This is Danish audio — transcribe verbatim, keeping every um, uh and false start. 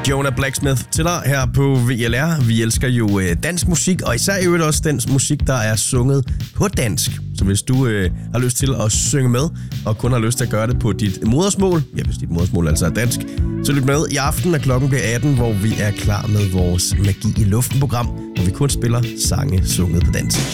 Jonah Blacksmith til dig her på V L R. Vi elsker jo øh, dansk musik, og især jo også den musik, der er sunget på dansk. Så hvis du øh, har lyst til at synge med, og kun har lyst til at gøre det på dit modersmål, ja, hvis dit modersmål altså er dansk, så lyt med i aften, når klokken bliver atten, hvor vi er klar med vores Magi i Luften-program, hvor vi kun spiller sange sunget på dansk.